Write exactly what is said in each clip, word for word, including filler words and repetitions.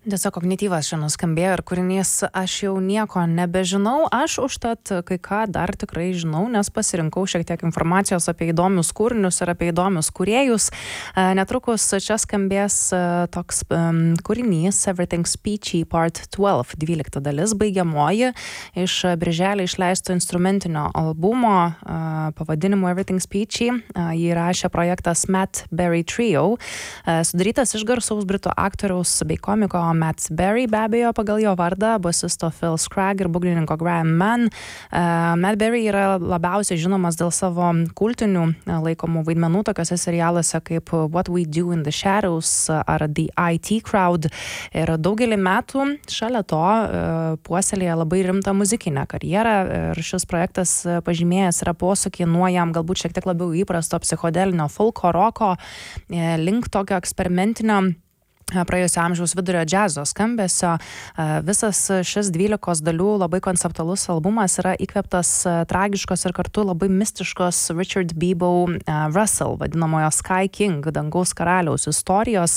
Tiesiog kognityvas šiandien nuskambėjo ir kūrinys Aš jau nieko nebežinau. Aš užtat kai ką dar tikrai žinau, nes pasirinkau šiek tiek informacijos apie įdomius kūrinius ir apie įdomius kūrėjus. Netrukus čia skambės toks um, kūrinys Everything's Peachy Part dvylikta, dvylikta dalis, baigiamoji iš birželį išleisto instrumentinio albumo uh, pavadinimu Everything's Peachy. Uh, jį rašė projektas Matt Berry Trio, uh, sudarytas iš garsaus britų aktoriaus bei komiko Matt Berry, be abejo, pagal jo vardą, bosisto Phil Scragg ir būgnininko Graham Mann. Uh, Matt Berry yra labiausiai žinomas dėl savo kultinių uh, laikomų vaidmenų tokiuose serialuose kaip What We Do in the Shadows ar The I T Crowd. Ir daugelį metų šalia to uh, puoselėja labai rimtą muzikinę karjerą ir šis projektas uh, pažymėjęs yra posūkį nuo jam galbūt šiek tiek labiau įprasto psichodelinio folko, roko uh, link tokio eksperimentinio praėjusio amžiaus vidurio džiazo skambesio. Visas šis dvylikos dalių labai konceptualus albumas yra įkvėptas tragiškos ir kartu labai mistiškos Richard Beebo Russell, vadinamojo Sky King, dangaus karaliaus istorijos.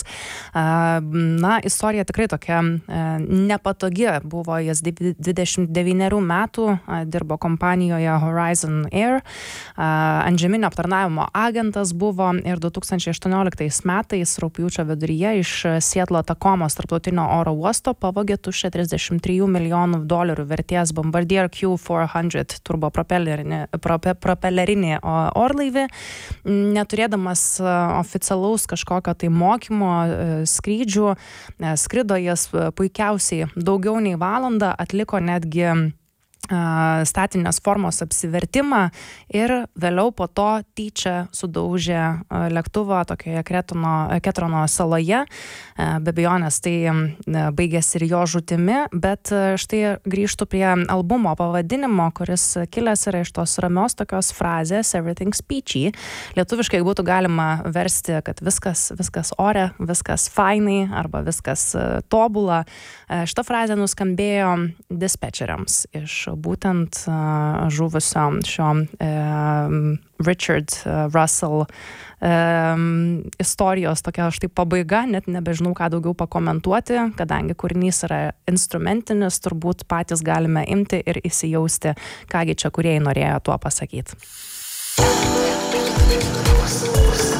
Na, istorija tikrai tokia nepatogi. Buvo jis dvidešimt devynerių metų, dirbo kompanijoje Horizon Air, antžeminio aptarnavimo agentas buvo ir du tūkstančiai aštuonioliktais metais rugpjūčio viduryje iš Sietlo Takomos tarptautinio oro uosto pavogė tuščią trisdešimt trijų milijonų dolerių vertės Bombardier Q keturi šimtai turbopropelerinį prope, propelerinį orlaivį, neturėdamas oficialaus kažkokio tai mokymo skrydžių. Skrido jis puikiausiai daugiau nei valandą, atliko netgi statinės formos apsivertimą ir vėliau po to tyčia sudaužė lėktuvą tokioje Kretono, Ketrono saloje. Be abejonės tai baigėsi ir jo žūtimi, bet štai grįžtu prie albumo pavadinimo, kuris kilęs yra iš tos ramios tokios frazės Everything's Peachy. Lietuviškai būtų galima versti, kad viskas, viskas ore, viskas fainai arba viskas tobula. Šita frazė nuskambėjo dispečeriams iš būtent uh, žuvusio šio uh, Richard uh, Russell um, istorijos tokia štai pabaiga, net nebežinau, ką daugiau pakomentuoti, kadangi kūrinys yra instrumentinis, turbūt patys galime imti ir įsijausti, kągi čia kūrėjai norėjo tuo pasakyti.